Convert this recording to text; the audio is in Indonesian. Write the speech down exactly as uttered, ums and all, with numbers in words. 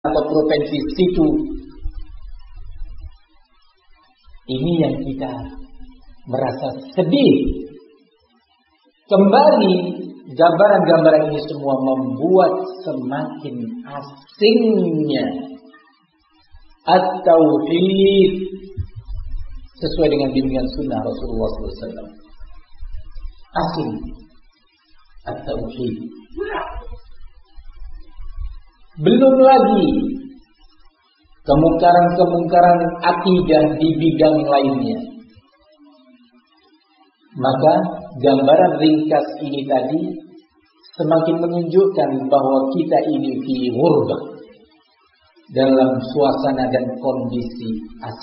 atau provinsi situ. Ini yang kita merasa sedih. Kembali gambaran-gambaran ini semua membuat semakin asingnya at-tauhid sesuai dengan bimbingan sunnah Rasulullah sallallahu alaihi wasallam. Asing at-tauhid. Belum lagi kemungkaran-kemungkaran akidah di bidang lainnya. Maka gambaran ringkas ini tadi semakin menunjukkan bahwa kita ini fi ghurbah, dalam suasana dan kondisi asing.